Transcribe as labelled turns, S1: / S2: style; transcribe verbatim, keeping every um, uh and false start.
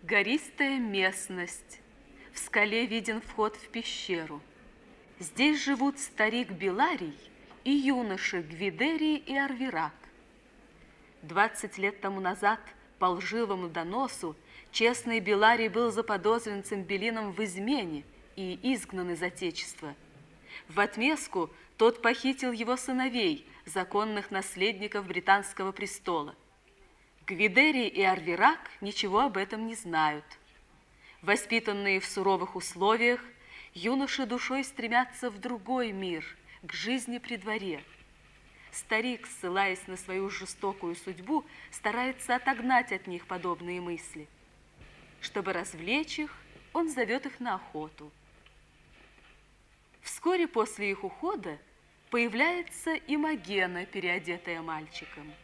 S1: Гористая местность. В скале виден вход в пещеру. Здесь живут старик Беларий и юноши Гвидерий и Арвирак. Двадцать лет тому назад по лживому доносу честный Беларий был заподозрен Цимбелином в измене и изгнан из отечества. В отместку тот похитил его сыновей, законных наследников британского престола. Гвидерий и Арвирак ничего об этом не знают. Воспитанные в суровых условиях, юноши душой стремятся в другой мир, к жизни при дворе. Старик, ссылаясь на свою жестокую судьбу, старается отогнать от них подобные мысли. Чтобы развлечь их, он зовет их на охоту. Вскоре после их ухода появляется Имогена, переодетая мальчиком.